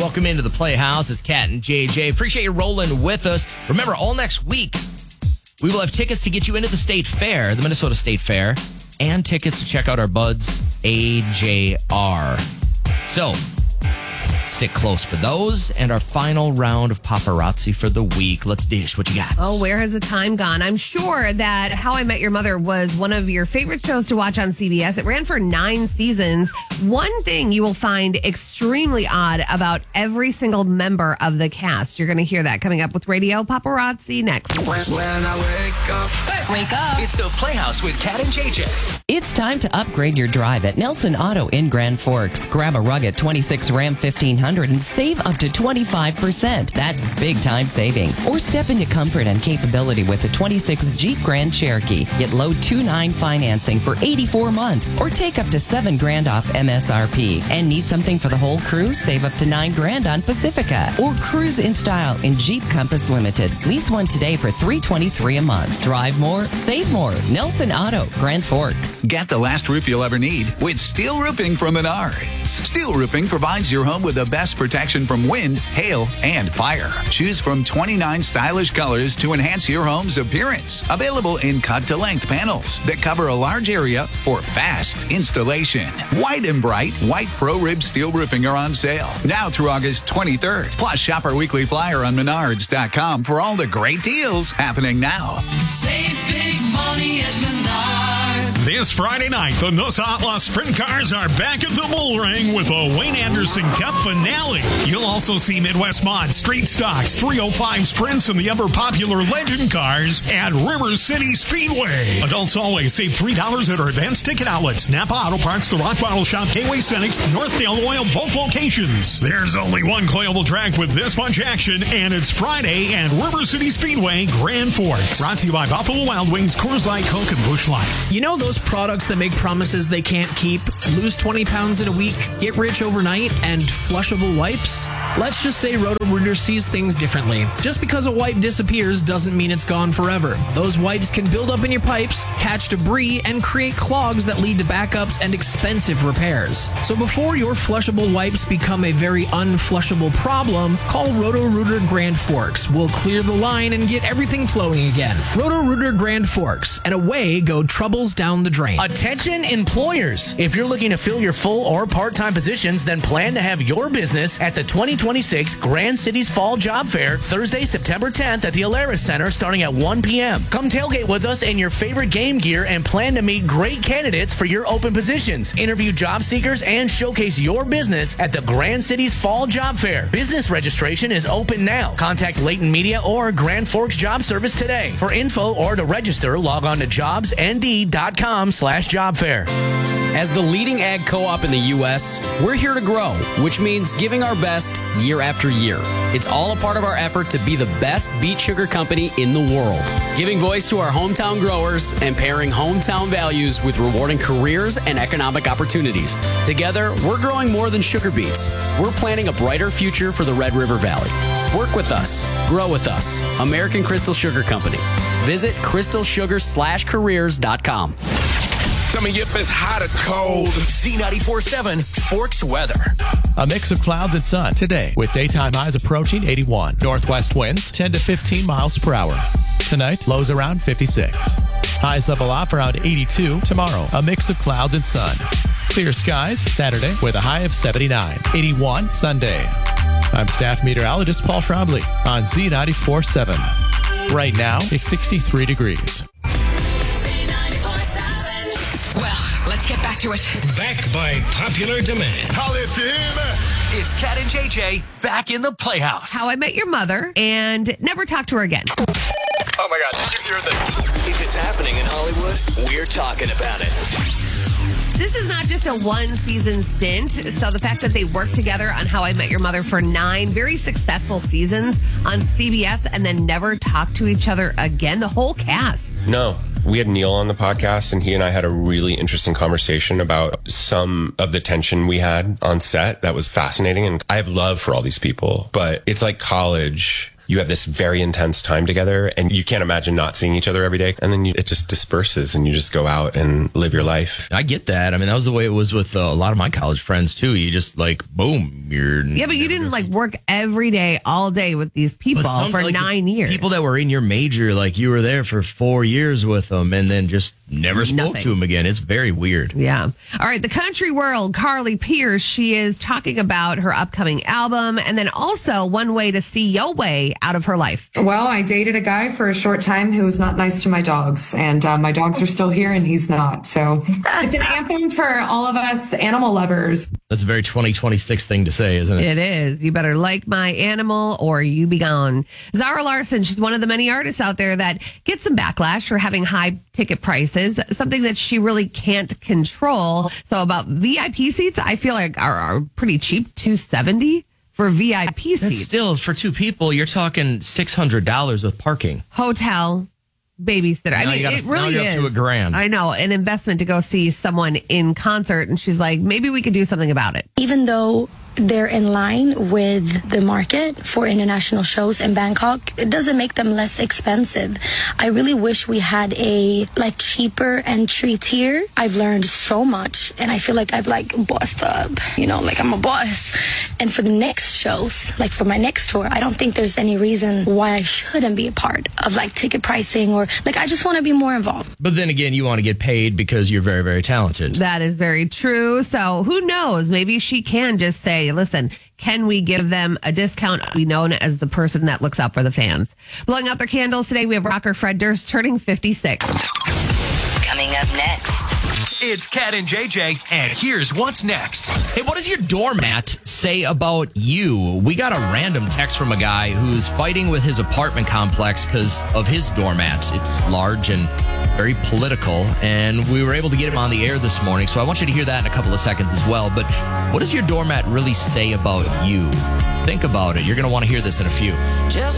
Welcome into the Playhouse. It's Kat and JJ. Appreciate you rolling with us. Remember, all next week, we will have tickets to get you into the State Fair, the Minnesota State Fair, and tickets to check out our buds, AJR. So, stick close for those and our final round of paparazzi for the week. Let's dish. What you got? Oh, where has the time gone? I'm sure that How I Met Your Mother was one of your favorite shows to watch on CBS. It ran for 9 seasons. One thing you will find extremely odd about every single member of the cast. You're going to hear that coming up with Radio Paparazzi next. When I wake up. Wake up. It's the Playhouse with Kat and JJ. It's time to upgrade your drive at Nelson Auto in Grand Forks. Grab a rugged 26 Ram 1500 and save up to 25%. That's big time savings. Or step into comfort and capability with the 26 Jeep Grand Cherokee. Get low 2.9 financing for 84 months or take up to $7,000 off MSRP. And need something for the whole crew? Save up to $9,000 on Pacifica. Or cruise in style in Jeep Compass Limited. Lease one today for $323 a month. Drive more, save more. Nelson Auto, Grand Forks. Get the last roof you'll ever need with steel roofing from Menards. Steel roofing provides your home with the best protection from wind, hail, and fire. Choose from 29 stylish colors to enhance your home's appearance. Available in cut-to-length panels that cover a large area for fast installation. White and bright white Pro Rib steel roofing are on sale now through August 23rd. Plus, shop our weekly flyer on Menards.com for all the great deals happening now. Save big money at Menards. This Friday night, the Noosa Outlaw Sprint Cars are back at the Bull Ring with a Wayne Anderson Cup finale. You'll also see Midwest Mod, Street Stocks, 305 Sprints, and the ever-popular Legend Cars at River City Speedway. Adults always save $3 at our advanced ticket outlets. Napa Auto Parts, the Rock Bottle Shop, Gateway Cenex, Northdale Oil, both locations. There's only one Coyable track with this much action, and it's Friday at River City Speedway, Grand Forks. Brought to you by Buffalo Wild Wings, Coors Light, Coke, and Busch Light. You know those products that make promises they can't keep? Lose 20 pounds in a week, get rich overnight, and flushable wipes? Let's just say Roto-Rooter sees things differently. Just because a wipe disappears doesn't mean it's gone forever. Those wipes can build up in your pipes, catch debris, and create clogs that lead to backups and expensive repairs. So before your flushable wipes become a very unflushable problem, call Roto-Rooter Grand Forks. We'll clear the line and get everything flowing again. Roto-Rooter Grand Forks, and away go troubles down the drain. Attention employers. If you're looking to fill your full or part-time positions, then plan to have your business at the 2026 Grand Cities Fall Job Fair, Thursday, September 10th at the Alaris Center starting at 1 p.m. Come tailgate with us in your favorite game gear and plan to meet great candidates for your open positions. Interview job seekers and showcase your business at the Grand Cities Fall Job Fair. Business registration is open now. Contact Leighton Media or Grand Forks Job Service today. For info or to register, log on to jobsnd.com/job fair. As the leading ag co-op in the U.S., we're here to grow, which means giving our best year after year. It's all a part of our effort to be the best beet sugar company in the world, giving voice to our hometown growers and pairing hometown values with rewarding careers and economic opportunities. Together, we're growing more than sugar beets. We're planning a brighter future for the Red River Valley. Work with us. Grow with us. American Crystal Sugar Company. Visit crystalsugar/careers.com. Coming up is hot or cold. Z94.7 Forks weather. A mix of clouds and sun today with daytime highs approaching 81. Northwest winds 10 to 15 miles per hour. Tonight, lows around 56. Highs level off around 82 tomorrow. A mix of clouds and sun. Clear skies Saturday with a high of 79. 81 Sunday. I'm staff meteorologist Paul Trombley on Z94.7. Right now, it's 63 degrees. Well, let's get back to it. Back by popular demand. It's Kat and JJ back in the Playhouse. How I Met Your Mother and never talk to her again. Oh my God, did you hear this? If it's happening in Hollywood, we're talking about it. This is not just a one-season stint. So the fact that they worked together on How I Met Your Mother for 9 very successful seasons on CBS and then never talked to each other again, the whole cast. No. We had Neil on the podcast, and he and I had a really interesting conversation about some of the tension we had on set that was fascinating. And I have love for all these people, but it's like college. you have this very intense time together and you can't imagine not seeing each other every day. And then it just disperses and you just go out and live your life. I get that. I mean, that was the way it was with a lot of my college friends too. You just like, boom, you're... Yeah, but you didn't like work every day, all day with these people for like, 9 years. People that were in your major, like you were there for 4 years with them and then just never spoke to them again. It's very weird. Yeah. All right. The country world, Carly Pierce, she is talking about her upcoming album and then also one way to see your way out of her life. Well, I dated a guy for a short time who was not nice to my dogs, and my dogs are still here and he's not. So it's an anthem for all of us animal lovers. That's a very 2026 thing to say, isn't it? It is. You better like my animal or you be gone. Zara Larson, she's one of the many artists out there that get some backlash for having high ticket prices, something that she really can't control. So about VIP seats, I feel like are pretty cheap, $270 for VIP seats. That's still, for two people, you're talking $600 with parking. Hotel, babysitter. I mean, it really is. is. To $1,000. I know, an investment to go see someone in concert. And she's like, maybe we could do something about it. Even though they're in line with the market for international shows in Bangkok, it doesn't make them less expensive. I really wish we had a cheaper entry tier. I've learned so much and I feel like I've bossed up, like I'm a boss. And for the next shows, like for my next tour, I don't think there's any reason why I shouldn't be a part of ticket pricing or I just want to be more involved. But then again, you want to get paid because you're very, very talented. That is very true. So who knows? Maybe she can just say, listen, can we give them a discount? Be known as the person that looks out for the fans. Blowing out their candles today, we have rocker Fred Durst turning 56. Coming up next. It's Cat and JJ, and here's what's next. Hey, what does your doormat say about you? We got a random text from a guy who's fighting with his apartment complex because of his doormat. It's large and very political, and we were able to get him on the air this morning, so I want you to hear that in a couple of seconds as well. But what does your doormat really say about you? Think about it. You're going to want to hear this in a few.